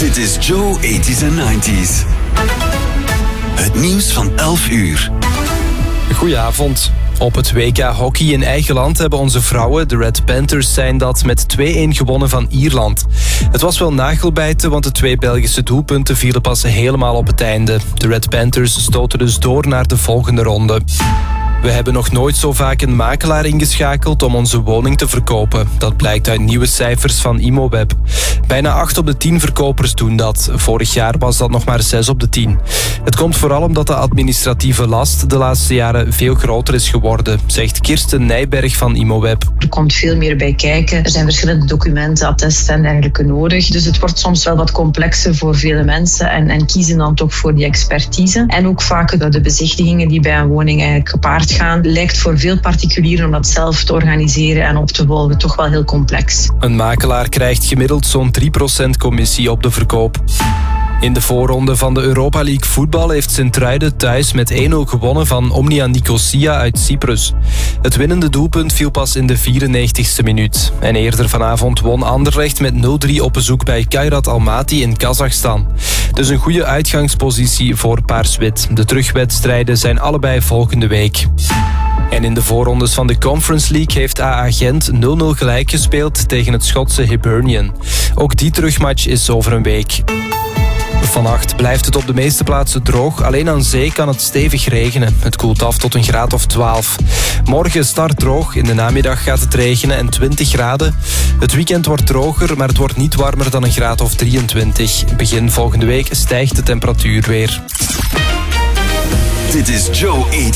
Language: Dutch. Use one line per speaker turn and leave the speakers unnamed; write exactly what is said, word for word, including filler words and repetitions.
Dit is Joe eighties and nineties. Het nieuws van elf uur.
Goedenavond. Op het W K hockey in eigen land hebben onze vrouwen, de Red Panthers, zijn dat met twee-een gewonnen van Ierland. Het was wel nagelbijten, want de twee Belgische doelpunten vielen pas helemaal op het einde. De Red Panthers stoten dus door naar de volgende ronde. We hebben nog nooit zo vaak een makelaar ingeschakeld om onze woning te verkopen. Dat blijkt uit nieuwe cijfers van Immoweb. Bijna acht op de tien verkopers doen dat. Vorig jaar was dat nog maar zes op de tien. Het komt vooral omdat de administratieve last de laatste jaren veel groter is geworden, zegt Kirsten Nijberg van Immoweb.
Er komt veel meer bij kijken. Er zijn verschillende documenten, attesten en dergelijke nodig. Dus het wordt soms wel wat complexer voor vele mensen en, en kiezen dan toch voor die expertise. En ook vaak de bezichtigingen die bij een woning eigenlijk gepaard gaan, lijkt voor veel particulieren om dat zelf te organiseren en op te volgen toch wel heel complex.
Een makelaar krijgt gemiddeld zo'n drie procent commissie op de verkoop. In de voorronde van de Europa League voetbal heeft Sint-Truiden thuis met één-nul gewonnen van Omnia Nicosia uit Cyprus. Het winnende doelpunt viel pas in de vierennegentigste minuut. En eerder vanavond won Anderlecht met nul drie op bezoek bij Kairat Almaty in Kazachstan. Dus een goede uitgangspositie voor Paars-Wit. De terugwedstrijden zijn allebei volgende week. En in de voorrondes van de Conference League heeft A A Gent nul-nul gelijk gespeeld tegen het Schotse Hibernian. Ook die terugmatch is over een week. Vannacht blijft het op de meeste plaatsen droog. Alleen aan zee kan het stevig regenen. Het koelt af tot een graad of twaalf. Morgen start droog. In de namiddag gaat het regenen en twintig graden. Het weekend wordt droger, maar het wordt niet warmer dan een graad of drieëntwintig. Begin volgende week stijgt de temperatuur weer.
Dit is Joe eighties.